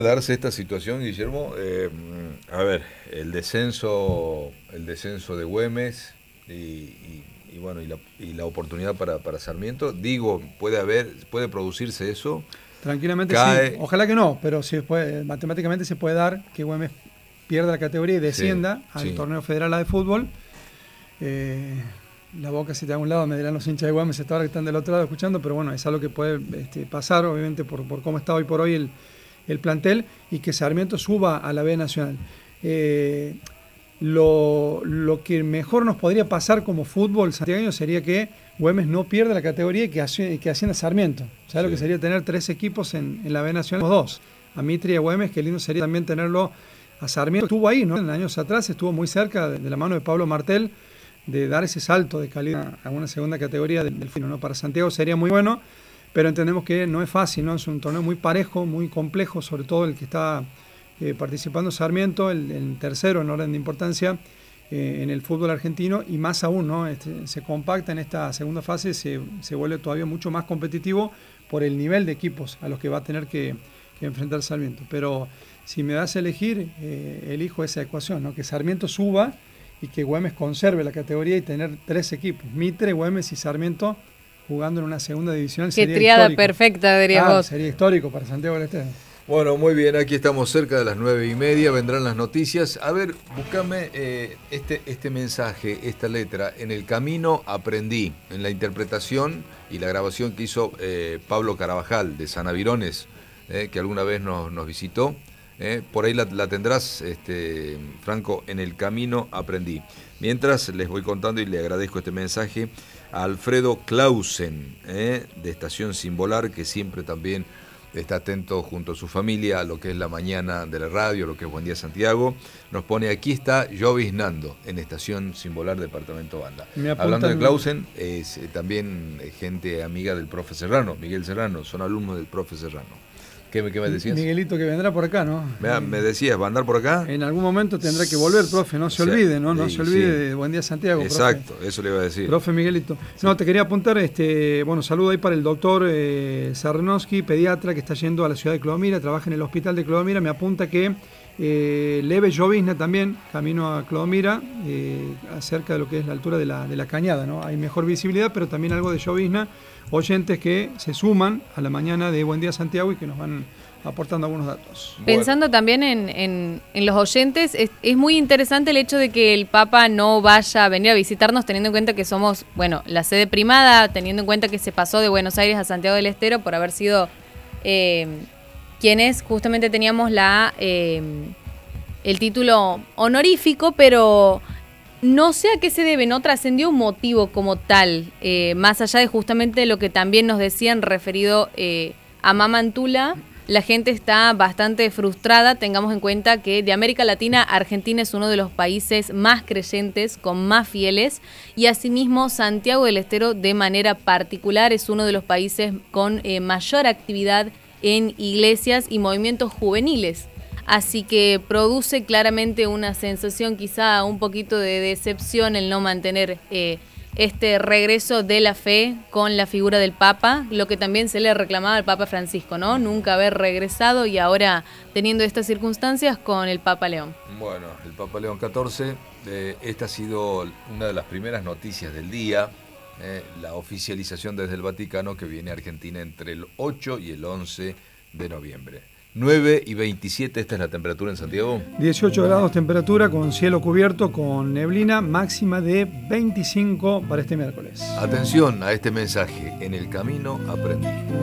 Darse esta situación, Guillermo, a ver, el descenso de Güemes y bueno, y la oportunidad para Sarmiento, digo, puede producirse eso. Tranquilamente Cae, sí, ojalá que no, pero matemáticamente se puede dar que Güemes pierda la categoría y sí, descienda al sí, torneo federal A de fútbol. La boca si te da un lado, me dirán los hinchas de Güemes hasta ahora que están del otro lado escuchando, pero bueno, es algo que puede pasar, obviamente, por cómo está hoy por hoy el plantel, y que Sarmiento suba a la B Nacional. Lo que mejor nos podría pasar como fútbol santiagueño sería que Güemes no pierda la categoría y que ascienda Sarmiento. ¿Sabes lo que sería tener 3 equipos en la B Nacional? 2. A Mitre y a Güemes, qué lindo sería también tenerlo a Sarmiento. Estuvo ahí, ¿no? En años atrás estuvo muy cerca de la mano de Pablo Martel de dar ese salto de calidad a una segunda categoría del fino, ¿no? Para Santiago sería muy bueno, pero entendemos que no es fácil, ¿no? Es un torneo muy parejo, muy complejo, sobre todo el que está participando Sarmiento, el tercero en orden de importancia en el fútbol argentino, y más aún, ¿no? Se compacta en esta segunda fase, se vuelve todavía mucho más competitivo por el nivel de equipos a los que va a tener que enfrentar Sarmiento. Pero si me das a elegir, elijo esa ecuación, ¿no? Que Sarmiento suba y que Güemes conserve la categoría y tener 3 equipos, Mitre, Güemes y Sarmiento, jugando en una segunda división. Qué Sería triada histórico. perfecta, dirías vos. Sería histórico para Santiago del Estero. Bueno, muy bien, aquí estamos cerca de las 9:30, vendrán las noticias. A ver, búscame este mensaje, esta letra. En el camino aprendí, en la interpretación y la grabación que hizo Pablo Carabajal de San Avirones, que alguna vez nos visitó. Por ahí la tendrás, Franco, en el camino aprendí. Mientras les voy contando y le agradezco este mensaje a Alfredo Clausen, de Estación Sin Volar, que siempre también está atento junto a su familia a lo que es la mañana de la radio, lo que es Buen Día Santiago. Nos pone: aquí está lloviznando en Estación Sin Volar, departamento Banda. Hablando de Clausen, es también gente amiga del profe Serrano, Miguel Serrano, son alumnos del profe Serrano. ¿Qué me decías? Miguelito, que vendrá por acá, ¿no? Me decías, ¿va a andar por acá? En algún momento tendrá que volver, profe, no se olvide, ¿no? No se olvide de Buen Día Santiago, exacto, profe. eso le iba a decir. Profe Miguelito. No, te quería apuntar, bueno, saludo ahí para el doctor Sarnowski, pediatra, que está yendo a la ciudad de Clodomira, trabaja en el hospital de Clodomira, me apunta que leve llovizna también, camino a Clodomira, acerca de lo que es la altura de la cañada, ¿no? Hay mejor visibilidad, pero también algo de llovizna. Oyentes que se suman a la mañana de Buen Día Santiago y que nos van aportando algunos datos. Pensando también en los oyentes, es muy interesante el hecho de que el Papa no vaya a venir a visitarnos, teniendo en cuenta que somos, bueno, la sede primada, teniendo en cuenta que se pasó de Buenos Aires a Santiago del Estero por haber sido quienes justamente teníamos el título honorífico, pero no sé a qué se debe, no trascendió un motivo como tal, más allá de justamente lo que también nos decían referido a Mamantula. La gente está bastante frustrada. Tengamos en cuenta que de América Latina, Argentina es uno de los países más creyentes, con más fieles, y asimismo Santiago del Estero de manera particular es uno de los países con mayor actividad en iglesias y movimientos juveniles. Así que produce claramente una sensación, quizá un poquito de decepción, el no mantener este regreso de la fe con la figura del Papa, lo que también se le reclamaba al Papa Francisco, ¿no? Nunca haber regresado, y ahora teniendo estas circunstancias con el Papa León. Bueno, el Papa León XIV, esta ha sido una de las primeras noticias del día, la oficialización desde el Vaticano que viene a Argentina entre el 8 y el 11 de noviembre. 9:27, esta es la temperatura en Santiago. 18 grados temperatura, con cielo cubierto, con neblina, máxima de 25 para este miércoles. Atención a este mensaje: en el camino aprendí.